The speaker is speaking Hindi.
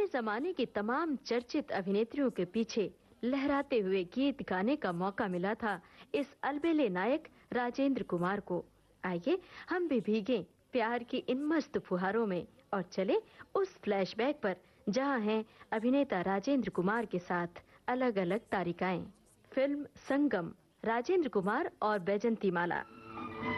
जमाने की तमाम चर्चित अभिनेत्रियों के पीछे लहराते हुए गीत गाने का मौका मिला था इस अलबेले नायक राजेंद्र कुमार को। आइए हम भी भीगें प्यार की इन मस्त फुहारों में और चले उस फ्लैशबैक पर जहां हैं अभिनेता राजेंद्र कुमार के साथ अलग अलग तारिकाएं। फिल्म संगम, राजेंद्र कुमार और बैजंती माला।